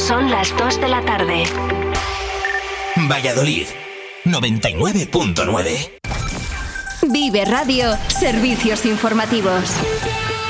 Son las 2 de la tarde. Valladolid, 99.9. Vive Radio, servicios informativos.